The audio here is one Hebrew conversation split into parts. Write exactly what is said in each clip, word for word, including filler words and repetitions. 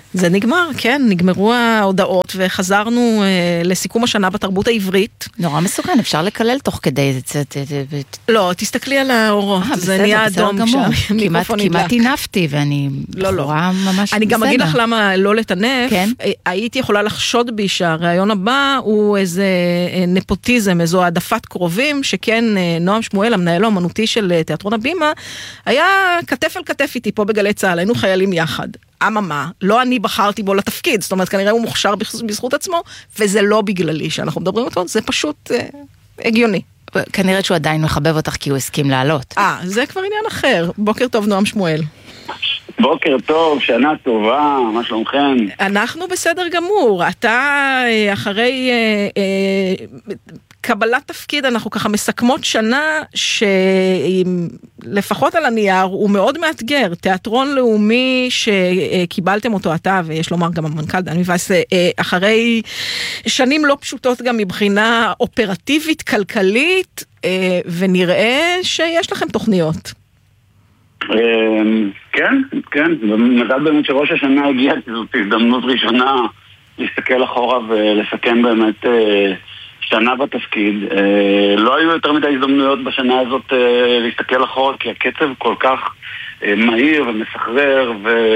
זה נגמר, כן, נגמרו ההודעות וחזרנו אה, לסיכום השנה בתרבות העברית. נורא מסוכן, אפשר לקלל תוך כדי זה. לא, תסתכלי על האורות, 아, זה בסדר, נהיה בסדר אדום כשהמיקרופון נדלק. כמעט עינפתי ואני לא, בחורה לא. ממש אני גם בסדר. אגיד לך למה לא לטנף, כן? הייתי יכולה לחשוד בי שהרעיון הבא הוא איזה נפוטיזם, איזו העדפת קרובים, שכן נועם שמואל, המנהל האמנותי של תיאטרון הבימה, היה כתף על כתף איתי פה בגלי צהל, היינו חיילים יחד. אממה, לא אני בחרתי בו לתפקיד, זאת אומרת, כנראה הוא מוכשר בזכות עצמו, וזה לא בגללי שאנחנו מדברים אותו, זה פשוט אה, הגיוני. כנראה שהוא עדיין מחבב אותך כי הוא הסכים לעלות. אה, זה כבר עניין אחר. בוקר טוב, נועם שמואל. בוקר טוב, שנה טובה, מה שלומכם? אנחנו בסדר גמור. אתה אחרי אה, אה, קבלת תפקיד, אנחנו ככה מסכמות שנה שלפחות על הנייר הוא מאוד מאתגר. תיאטרון לאומי שקיבלתם אותו אתה, ויש לומר גם המנכ"ל דני וייס, אחרי שנים לא פשוטות גם מבחינה אופרטיבית, כלכלית, ונראה שיש לכם תוכניות. כן, כן, מזל באמת שראש השנה הגיע, זאת הזדמנות ראשונה להסתכל אחורה ולסכם באמת שנה בתפקיד. לא היו יותר מדי הזדמנויות בשנה הזאת להסתכל אחורה, כי הקצב כל כך מהיר ומסחרר,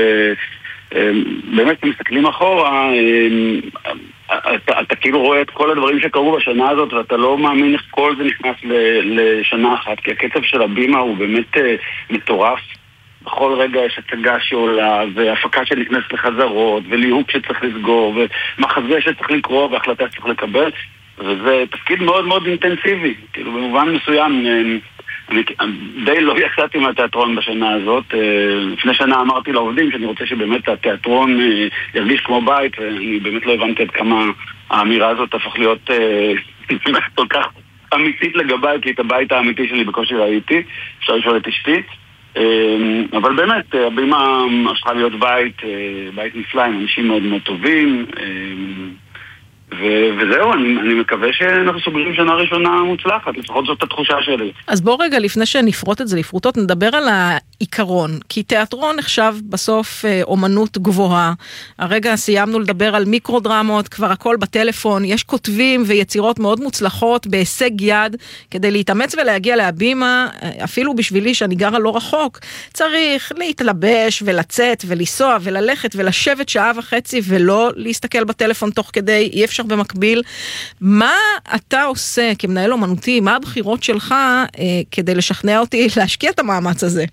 ובאמת מסתכלים אחורה, אתה, אתה כאילו רואה את כל הדברים שקרו בשנה הזאת, ואתה לא מאמין איך כל זה נכנס לשנה אחת, כי הקצב של הבימה הוא באמת מטורף. בכל רגע יש הצגה שעולה, והפקה שנכנסת לחזרות, וליהוק שצריך לסגור, ומחזה שצריך לקרוא, והחלטה שצריך לקבל, וזה תפקיד מאוד מאוד אינטנסיבי. כאילו במובן מסוים, אני די לא יצאתי מהתיאטרון בשנה הזאת. לפני שנה אמרתי לעובדים שאני רוצה שבאמת התיאטרון ירגיש כמו בית, ואני באמת לא הבנתי עד כמה האמירה הזאת הפך להיות כל כך אמיתית לגביי, כי את הבית האמיתי שלי בקושי ראיתי, אפשר לשאול את אשתי. אבל באמת, הבימה הפכה להיות בית, בית נפלא, עם אנשים מאוד מאוד טובים, ו- וזהו, אני, אני מקווה שאנחנו סוגרים שנה ראשונה מוצלחת, לפחות זאת התחושה שלי. אז בוא רגע, לפני שנפרוט את זה לפרוטות, נדבר על העיקרון, כי תיאטרון נחשב בסוף אומנות גבוהה. הרגע סיימנו לדבר על מיקרודרמות, כבר הכל בטלפון, יש כותבים ויצירות מאוד מוצלחות בהישג יד, כדי להתאמץ ולהגיע להבימה, אפילו בשבילי שאני גרה לא רחוק, צריך להתלבש ולצאת ולנסוע וללכת ולשבת שעה וחצי ולא להסתכל בטלפון תוך כדי, אי אפשר במקביל. מה אתה עושה כמנהל אומנותי, מה הבחירות שלך אה, כדי לשכנע אותי להשקיע את המאמץ הזה?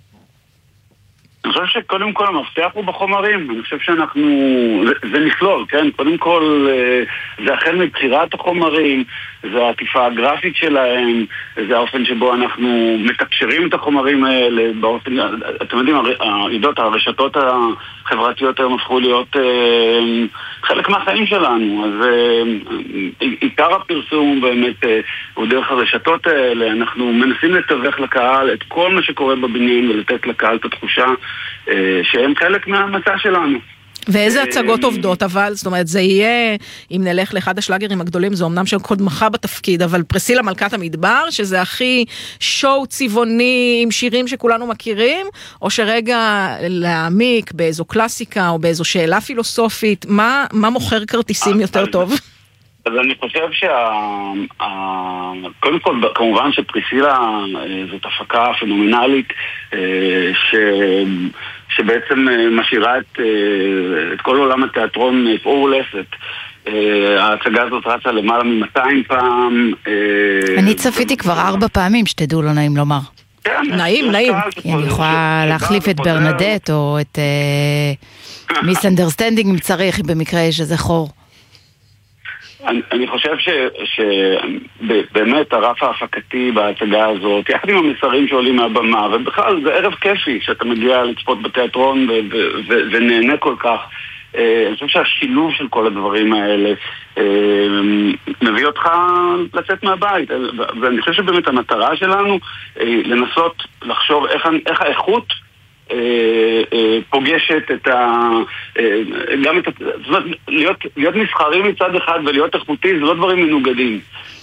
אני חושב שקודם כל המפתח הוא בחומרים. אני חושב שאנחנו, זה, זה נכלול, כן? קודם כל זה החל מבחירת החומרים, זה העטיפה הגרפית שלהם, זה האופן שבו אנחנו מתקשרים את החומרים האלה, באופן, אתם יודעים, הידות, הרשתות החברתיות היום הפכו להיות אה, חלק מהחיים שלנו, אז אה, עיקר הפרסום באמת אה, הוא דרך הרשתות האלה. אנחנו מנסים לתווך לקהל את כל מה שקורה בבניין ולתת לקהל את התחושה אה, שהם חלק מהמצע שלנו. ואיזה הצגות עובדות, אבל, זאת אומרת, זה יהיה, אם נלך לאחד השלאגרים הגדולים, זה אומנם של קודמך בתפקיד, אבל פרסילה מלכת המדבר, שזה הכי שואו צבעוני עם שירים שכולנו מכירים, או שרגע להעמיק באיזו קלאסיקה, או באיזו שאלה פילוסופית, מה, מה מוכר כרטיסים יותר טוב? אז אני חושב שה... קודם כל, כמובן שפרסילה זאת הפקה פנומנלית, ש... שבעצם משאירה את, את כל עולם התיאטרון פעור ולסת. ההצגה הזאת רצה למעלה מ-מאתיים פעם. אני צפיתי כבר ארבע פעמים, שתדעו, לא נעים לומר. נעים, נעים. אני יכולה להחליף את ברנדט או את מיס אנדרסטנדינג אם צריך, במקרה יש איזה חור. אני, אני חושב שבאמת הרף ההפקתי בהצגה הזאת, יחד עם המסרים שעולים מהבמה, ובכלל זה ערב כיפי שאתה מגיע לצפות בתיאטרון ו- ו- ו- ונהנה כל כך. אני חושב שהשילוב של כל הדברים האלה מביא אותך לצאת מהבית, ואני חושב שבאמת המטרה שלנו לנסות לחשוב איך, איך האיכות פוגשת את ה... גם את ה... זאת אומרת, להיות, להיות מסחרי מצד אחד ולהיות איכותי, זה לא דברים מנוגדים.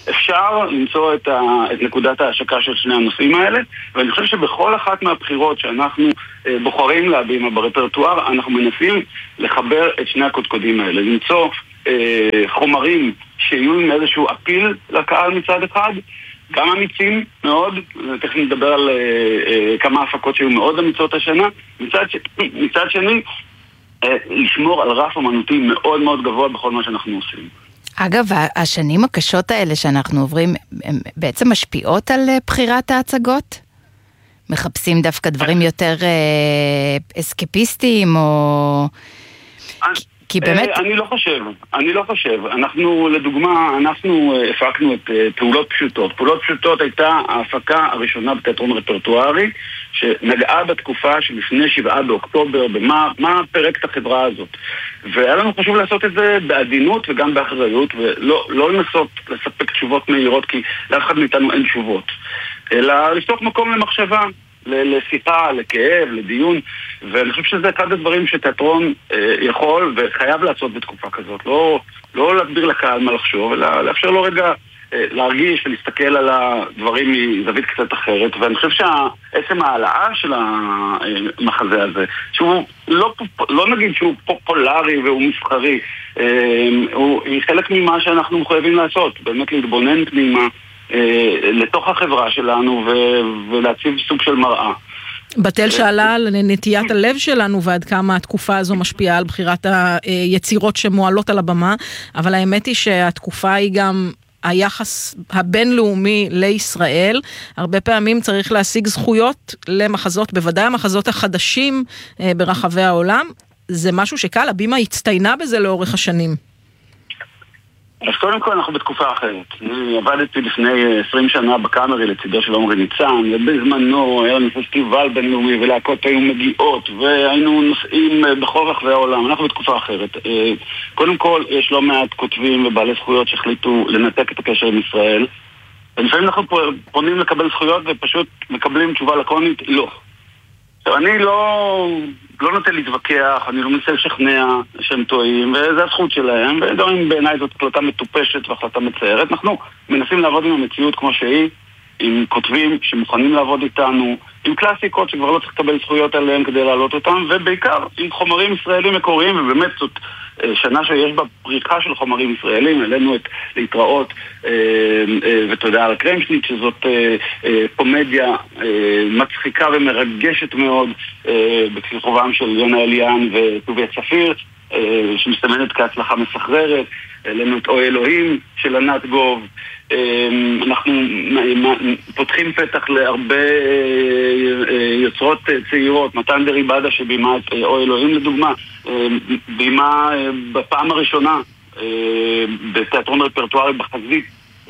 אפשר למצוא את, ה, את נקודת ההשקה של שני הנושאים האלה, ואני חושב שבכל אחת מהבחירות שאנחנו אה, בוחרים להבימה ברפרטואר, אנחנו מנסים לחבר את שני הקודקודים האלה, למצוא אה, חומרים שיהיו עם איזשהו אפיל לקהל מצד אחד, גם אמיצים מאוד, תכף נדבר על אה, אה, כמה הפקות שהיו מאוד אמיצות השנה, מצד, ש... מצד שני, אה, לשמור על רף אמנותי מאוד מאוד גבוה בכל מה שאנחנו עושים. אגב, השנים הקשות האלה שאנחנו עוברים, הן בעצם משפיעות על בחירת ההצגות? מחפשים דווקא דברים יותר אה, אסקפיסטיים, או... אני, כי באמת... אני לא חושב, אני לא חושב. אנחנו, לדוגמה, אנחנו הפקנו את פעולות פשוטות. פעולות פשוטות הייתה ההפקה הראשונה בתיאטרון רפרטוארי, שנגעה בתקופה שלפני שבעה באוקטובר, במה מה פרק את החברה הזאת. והיה לנו חשוב לעשות את זה בעדינות וגם באחריות, ולא לא לנסות לספק תשובות מהירות, כי לאף אחד מאיתנו אין תשובות. אלא לפתוח מקום למחשבה, לשיחה, לכאב, לדיון, ואני חושב שזה אחד הדברים שתיאטרון אה, יכול וחייב לעשות בתקופה כזאת. לא, לא להסביר לקהל מה לחשוב, אלא לאפשר לו רגע אה, להרגיש ולהסתכל על הדברים מזווית קצת אחרת, ואני חושב שעצם העלאה של המחזה הזה, שהוא לא, לא נגיד שהוא פופולרי והוא מסחרי, אה, הוא חלק ממה שאנחנו מחויבים לעשות, באמת להתבונן פנימה, לתוך החברה שלנו ולהציב סוג של מראה. בתל שאלה על נטיית הלב שלנו ועד כמה התקופה הזו משפיעה על בחירת היצירות שמועלות על הבמה, אבל האמת היא שהתקופה היא גם היחס הבינלאומי לישראל. הרבה פעמים צריך להשיג זכויות למחזות, בוודאי המחזות החדשים ברחבי העולם. זה משהו שקל, הבימה הצטיינה בזה לאורך השנים. אז קודם כל אנחנו בתקופה אחרת. אני עבדתי לפני עשרים שנה בקאמרי לצידו של עומרי ניצן, ובזמנו היה לנו פסטיבל בינלאומי ולהקות היו מגיעות והיינו נוסעים בכל רחבי העולם. אנחנו בתקופה אחרת. קודם כל יש לא מעט כותבים ובעלי זכויות שהחליטו לנתק את הקשר עם ישראל, ולפעמים אנחנו פונים לקבל זכויות ופשוט מקבלים תשובה לקונית לא. אני לא, לא נוטה להתווכח, אני לא מנסה לשכנע שהם טועים, וזה הזכות שלהם, וגם אם בעיניי זאת החלטה מטופשת והחלטה מצערת, אנחנו מנסים לעבוד עם המציאות כמו שהיא, עם כותבים שמוכנים לעבוד איתנו, עם קלאסיקות שכבר לא צריך לקבל זכויות עליהם כדי להעלות אותם, ובעיקר עם חומרים ישראלים מקוריים, ובאמת זאת שנה שיש בה פריחה של חומרים ישראלים, אלינו את להתראות, ותודה על קרמשניט, שזאת קומדיה מצחיקה ומרגשת מאוד, בכיכובם של יונה אליאן וטוביה צפיר, שמסתמנת כהצלחה מסחררת, אלינו את אוי אלוהים של ענת גוב, אנחנו פותחים פתח להרבה יוצרות צעירות, מתן דריבדה שבימה את אוי אלוהים לדוגמה, בימה בפעם הראשונה בתיאטרון רפרטוארי בחזית,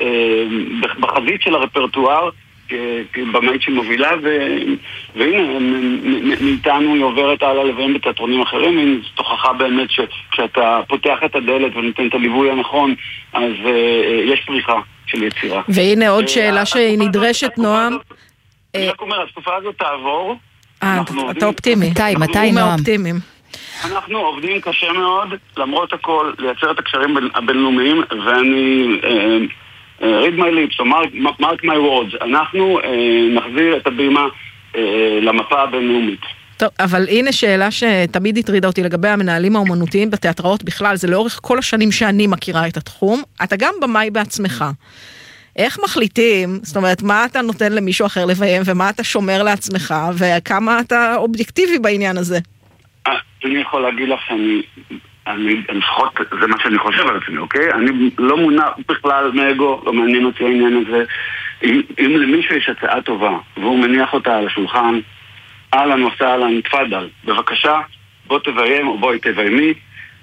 בחזית של הרפרטואר, כבמאית שמובילה, והנה, מאיתנו היא עוברת הלאה לביים בתיאטרונים אחרים, והיא תוכחה באמת שכשאתה פותח את הדלת ונותן את הליווי הנכון, אז יש פריחה של יצירה. והנה עוד שאלה שהיא נדרשת, נועם. אני רק אומר, התקופה הזאת תעבור. אתה אופטימי. מתי, מתי נועם? אנחנו עובדים קשה מאוד, למרות הכל, לייצר את הקשרים הבינלאומיים, ואני... read my lips, או mark, mark my words. אנחנו אה, נחזיר את הבימה אה, למפה הבינלאומית. טוב, אבל הנה שאלה שתמיד הטרידה אותי לגבי המנהלים האומנותיים בתיאטראות בכלל, זה לאורך כל השנים שאני מכירה את התחום, אתה גם במאי בעצמך. איך מחליטים, זאת אומרת, מה אתה נותן למישהו אחר לביים, ומה אתה שומר לעצמך, וכמה אתה אובייקטיבי בעניין הזה? אה, אני יכול להגיד לך שאני... אני, לפחות זה מה שאני חושב על עצמי, אוקיי? אני לא מונע בכלל מאגו, לא מעניין אותי העניין הזה. אם, אם למישהו יש הצעה טובה, והוא מניח אותה על השולחן, אהלן עושה אהלן, תפדל, בבקשה, בוא תביים או בואי תביימי.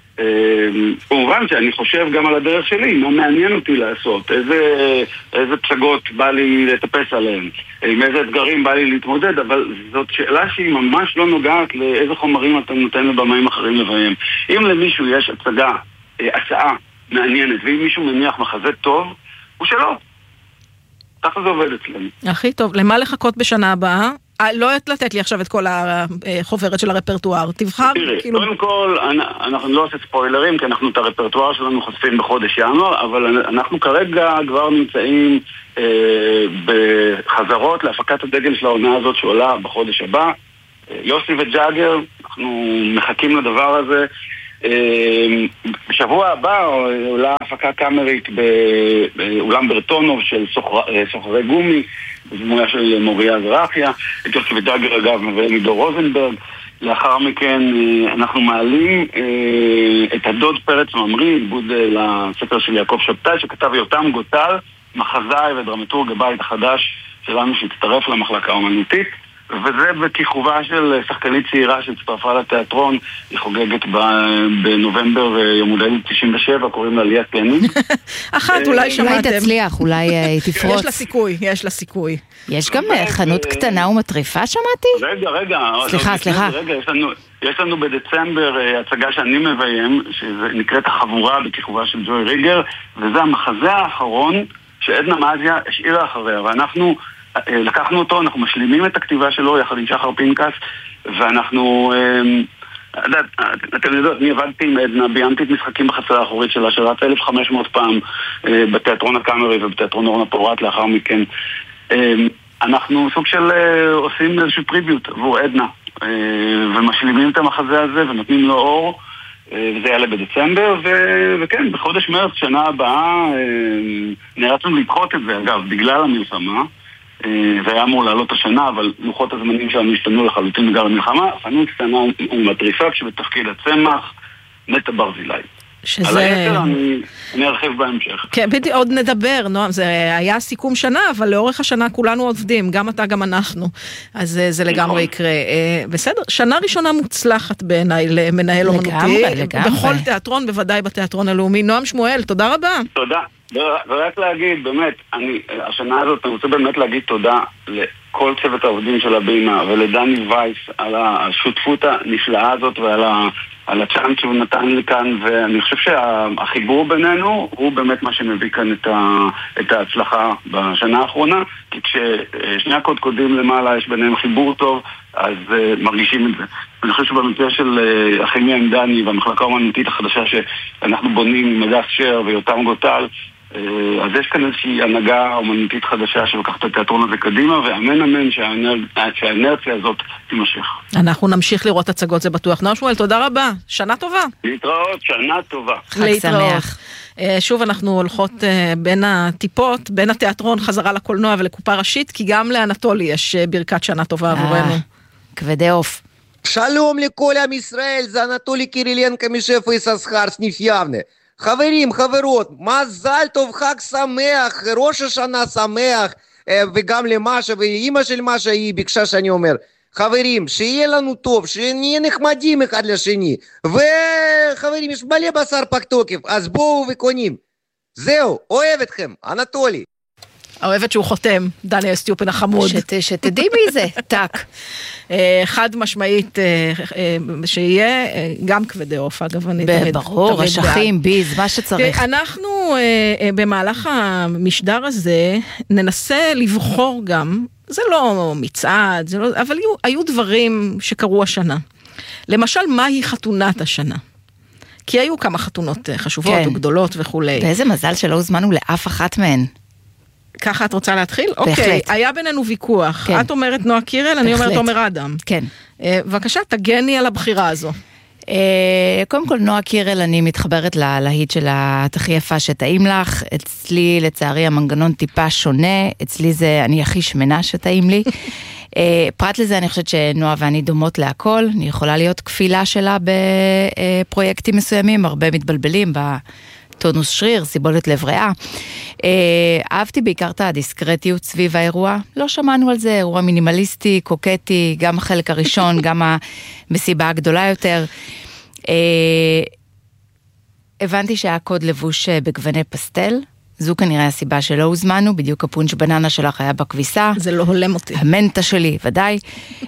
כמובן שאני חושב גם על הדרך שלי, מה מעניין אותי לעשות, איזה, איזה פסגות בא לי לטפס עליהן, עם איזה אתגרים בא לי להתמודד, אבל זאת שאלה שהיא ממש לא נוגעת לאיזה חומרים אתה נותן לבמאים אחרים לביים. אם למישהו יש הצגה, הצעה מעניינת, ואם מישהו מניח מחזה טוב, הוא שלא. ככה זה עובד אצלנו. הכי טוב. למה לחכות בשנה הבאה? לא לתת לי עכשיו את כל החוברת של הרפרטואר, תבחר. תראי, קודם כל, אנחנו לא עושה ספוילרים, כי אנחנו את הרפרטואר שלנו חושפים בחודש ינואר, אבל אנחנו כרגע כבר נמצאים בחזרות להפקת הדגל של העונה הזאת שעולה בחודש הבא. יוסי וג'אגר, אנחנו מחכים לדבר הזה. בשבוע הבא עולה הפקה קאמרית באולם ברטונוב של סוחרי גומי, בדמויה של מוריה זרחיה. את יוסי וג'אגר אגב מביא עידו רוזנברג. לאחר מכן אנחנו מעלים את הדוד פרץ ממרי, עיבוד לספר של יעקב שבתאי שכתב יותם גוטל, מחזאי ודרמטורג הבית החדש שלנו שהצטרף למחלקה האומנותית, וזה בכיכובה של שחקנית צעירה שהצטרפה לתיאטרון. היא חוגגת בנובמבר יום הולדת תשעים ושבע, קוראים לה ליה קני. אחת, אולי שמעתם. אולי תצליח, אולי היא תפרוץ. יש לה סיכוי, יש לה סיכוי. יש גם חנות קטנה ומטריפה, שמעתי? רגע, רגע. סליחה, סליחה. רגע, יש לנו... יש לנו בדצמבר הצגה שאני מביים, שנקראת החבורה בכיכובה של ג'וי ריגר, וזה המחזה האחרון שעדנה מזיה השאירה אחריה, ואנחנו לקחנו אותו, אנחנו משלימים את הכתיבה שלו יחד עם שחר פינקס, ואנחנו, אתם יודעות, אני עבדתי עם עדנה, ביימתי את משחקים בחצר האחורית שלה, שרץ אלף וחמש מאות פעם בתיאטרון הקאמרי ובתיאטרון אורנה פורט לאחר מכן. אנחנו סוג של עושים איזשהו פריביוט עבור עדנה, ומשלימים את המחזה הזה ונותנים לו אור, וזה יעלה בדצמבר, וכן, בחודש מרץ שנה הבאה נרצנו לדחות את זה, אגב, בגלל המלחמה. זה היה אמור לעלות השנה, אבל לוחות הזמנים שלנו השתנו לחלוטין בגלל המלחמה. חנות קטנה ומטריפה שבתפקיד הצמח נטע ברזילי. שזה... על היתר אני, אני ארחיב בהמשך. כן, בדיוק, עוד נדבר, נועם, זה היה סיכום שנה, אבל לאורך השנה כולנו עובדים, גם אתה, גם אנחנו, אז זה לגמרי יקרה. בסדר, שנה ראשונה מוצלחת בעיניי למנהל אומנותי, לגמרי, לגמרי. בכל תיאטרון, בוודאי בתיאטרון הלאומי. נועם שמואל, תודה רבה. תודה. ורק להגיד, באמת, אני, השנה הזאת אני רוצה באמת להגיד תודה לכל צוות העובדים של הבימה ולדני וייס על השותפות הנפלאה הזאת ועל ה... על הצ'אנס שהוא נתן לי כאן, ואני חושב שהחיבור בינינו הוא באמת מה שמביא כאן את, ה, את ההצלחה בשנה האחרונה, כי כששני הקודקודים למעלה יש ביניהם חיבור טוב, אז uh, מרגישים את זה. אני חושב שבמקרה של uh, הכימיה עם דני והמחלקה האומנותית החדשה שאנחנו בונים עם הדס שר ויותם גוטל, uh, אז יש כאן איזושהי הנהגה אומנותית חדשה שלוקחת את התיאטרון הזה קדימה, ואמן אמן שהאנר... שהאנרציה הזאת תימשך. אנחנו נמשיך לראות הצגות, זה בטוח. נועם שמואל, תודה רבה. שנה טובה. להתראות, שנה טובה. חג שמח. שוב אנחנו הולכות בין הטיפות, בין התיאטרון חזרה לקולנוע ולקופה ראשית, כי גם לאנטולי יש ברכת שנה טובה עבורנו. כבדי עוף. שלום לכל עם ישראל, זה אנטולי קירילנקו משפע יששכר סניף יבנה. חברים, חברות, מזל טוב, חג שמח, ראש השנה שמח, וגם למשה, ואימא של משה היא ביקשה שאני אומר, חברים, שיהיה לנו טוב, שנהיה נחמדים אחד לשני, וחברים, יש מלא בשר פג תוקף, אז בואו וקונים. זהו, אוהב אתכם, אנטולי. אוהבת שהוא חותם, דניאל סטיופן החמוד. שת, שתדעי מי זה, טק. חד משמעית שיהיה גם כבדי עוף, אגב, אני תמיד... ברור, אשכים, ביז, מה שצריך. אנחנו במהלך המשדר הזה ננסה לבחור גם, זה לא מצעד, זה לא, אבל היו, היו דברים שקרו השנה. למשל, מהי חתונת השנה? כי היו כמה חתונות חשובות כן. וגדולות וכולי. ואיזה מזל שלא הוזמנו לאף אחת מהן. ככה את רוצה להתחיל? בהחלט. אוקיי, היה בינינו ויכוח. כן. את אומרת נועה קירל, אני אומרת עומר אדם. כן. בבקשה, תגני על הבחירה הזו. קודם כל, נועה קירל, אני מתחברת להיט של התחי יפה שטעים לך. אצלי, לצערי, המנגנון טיפה שונה. אצלי זה, אני הכי שמנה שטעים לי. פרט לזה, אני חושבת שנועה ואני דומות להכל. אני יכולה להיות כפילה שלה בפרויקטים מסוימים, הרבה מתבלבלים בטונוס שריר, סיבולת לב ריאה. אהבתי בעיקר את הדיסקרטיות סביב האירוע. לא שמענו על זה, אירוע מינימליסטי, קוקטי, גם החלק הראשון, גם המסיבה הגדולה יותר. הבנתי שהיה קוד לבוש בגווני פסטל, זו כנראה הסיבה שלא הוזמנו, בדיוק הפונץ' בננה שלך היה בכביסה. זה לא הולם אותי. המנטה שלי, ודאי.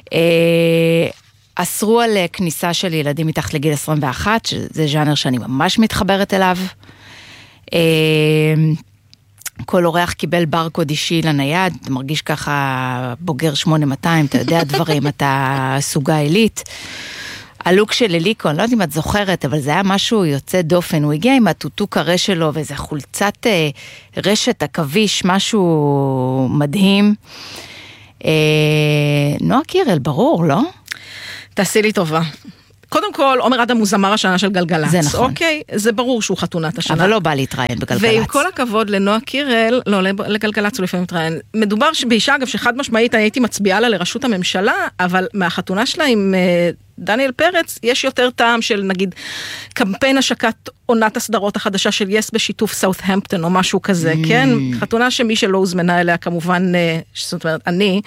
אסרו על כניסה של ילדים מתחת לגיל עשרים ואחת, שזה ז'אנר שאני ממש מתחברת אליו. כל אורח קיבל ברקוד אישי לנייד, אתה מרגיש ככה בוגר שמונה מאתיים, אתה יודע דברים, אתה סוגה עילית. הלוק של אליקו, אני לא יודעת אם את זוכרת, אבל זה היה משהו יוצא דופן, הוא הגיע עם הטוטוק הרי שלו, ואיזה חולצת אה, רשת עכביש, משהו מדהים. אה, נועה קירל, ברור, לא? תעשי לי טובה. קודם כל, עומר אדם הוא זמר השנה של גלגלץ. זה נכון. אוקיי, זה ברור שהוא חתונת השנה. אבל לא בא להתראיין בגלגלץ. ועם כל הכבוד לנועה קירל, לא, לגלגלץ הוא לפעמים מתראיין. מדובר באישה, אגב, שחד משמעית אני הייתי מצביעה לה לראשות הממשלה, אבל מהחתונה שלה עם דניאל פרץ, יש יותר טעם של, נגיד, קמפיין השקת עונת הסדרות החדשה של יס בשיתוף סאות'המפטון או משהו כזה, כן? חתונה שמי שלא הוזמנה אליה, כמובן, זאת אומרת, אני,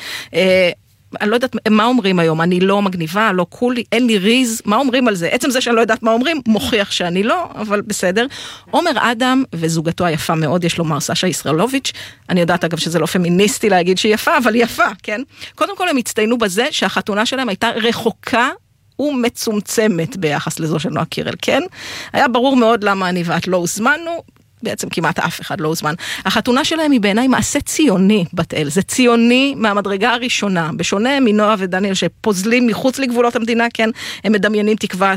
אני לא יודעת מה אומרים היום, אני לא מגניבה, לא קולי, אין לי ריז, מה אומרים על זה? עצם זה שאני לא יודעת מה אומרים, מוכיח שאני לא, אבל בסדר. עומר אדם וזוגתו היפה מאוד, יש לומר סשה ישראלוביץ', אני יודעת אגב שזה לא פמיניסטי להגיד שהיא יפה, אבל היא יפה, כן? קודם כל הם הצטיינו בזה שהחתונה שלהם הייתה רחוקה ומצומצמת ביחס לזו של נועה קירל, כן? היה ברור מאוד למה אני ואת לא הוזמנו, בעצם כמעט אף אחד לא הוזמן. החתונה שלהם היא בעיניי מעשה ציוני, בת אל. זה ציוני מהמדרגה הראשונה. בשונה מנועה ודניאל שפוזלים מחוץ לגבולות המדינה, כן, הם מדמיינים תקווה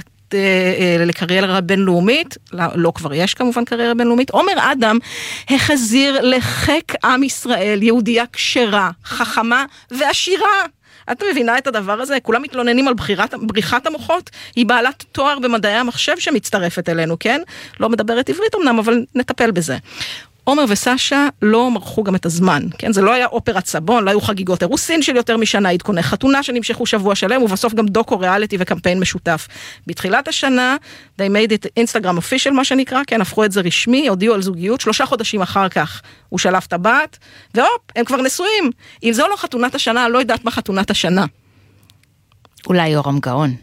לקריירה בינלאומית, לא, לא כבר יש כמובן קריירה בינלאומית. עומר אדם החזיר לחק עם ישראל, יהודייה כשרה, חכמה ועשירה. את מבינה את הדבר הזה? כולם מתלוננים על בחירת, בריחת המוחות. היא בעלת תואר במדעי המחשב שמצטרפת אלינו, כן? לא מדברת עברית אמנם, אבל נטפל בזה. עומר וסשה לא מרחו גם את הזמן, כן? זה לא היה אופרת סבון, לא היו חגיגות אירוסין של יותר משנה, עדכוני חתונה שנמשכו שבוע שלם, ובסוף גם דוקו ריאליטי וקמפיין משותף. בתחילת השנה, they made it Instagram official, מה שנקרא, כן, הפכו את זה רשמי, הודיעו על זוגיות, שלושה חודשים אחר כך הוא שלף את הבת, והופ, הם כבר נשואים. אם זו לא חתונת השנה, לא יודעת מה חתונת השנה. אולי יורם גאון.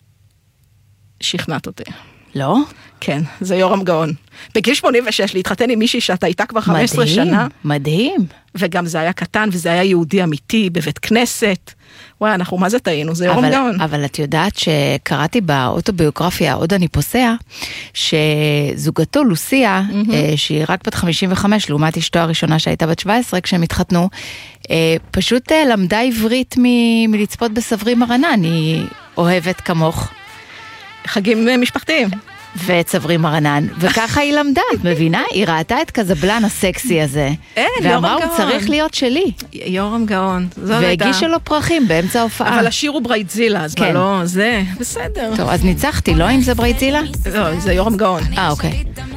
שכנעת אותי. לא? כן, זה יורם גאון. בגיל שמונים ושש להתחתן עם מישהי שאתה הייתה כבר חמש עשרה שנה. מדהים. וגם זה היה קטן, וזה היה יהודי אמיתי, בבית כנסת. וואי, אנחנו מה זה טעינו, זה יורם גאון. אבל את יודעת שקראתי באוטוביוגרפיה, עוד אני פוסע, שזוגתו לוסיה, שהיא רק בת חמישים וחמש, לעומת אשתו הראשונה שהייתה בת שבע עשרה, כשהם התחתנו, פשוט למדה עברית מלצפות בסברי מרנן, היא אוהבת כמוך. חגים משפחתיים. וצברי מרנן, וככה היא למדה, את מבינה? היא ראתה את קזבלן הסקסי הזה. אין, יורם גאון. ואמרה, הוא צריך להיות שלי. יורם גאון. והגישה לו פרחים באמצע ההופעה. אבל השיר הוא ברייטזילה, אז מה לא, זה, בסדר. טוב, אז ניצחתי, לא אם זה ברייטזילה? לא, זה יורם גאון. אה, אוקיי.